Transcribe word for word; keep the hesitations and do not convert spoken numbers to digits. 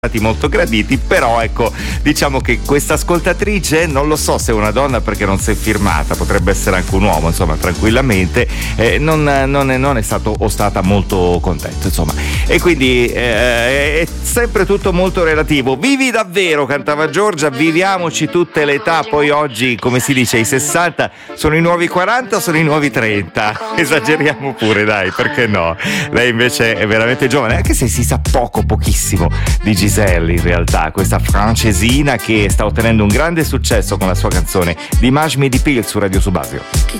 stati molto graditi, però ecco, diciamo che questa ascoltatrice, non lo so se è una donna perché non si è firmata, potrebbe essere anche un uomo, insomma, tranquillamente, eh, non, non, è, non è stato o stata molto contenta, insomma, e quindi eh, è sempre tutto molto relativo. Vivi davvero, cantava Giorgia, viviamoci tutte le età, poi oggi, come si dice, i sessanta sono i nuovi quaranta o sono i nuovi trenta? Esageriamo pure, dai, perché no? Lei invece è veramente giovane, anche se si sa poco, pochissimo di Giselle in realtà, questa francesina che sta ottenendo un grande successo con la sua canzone L'Image me dépile su Radio Subasio. Che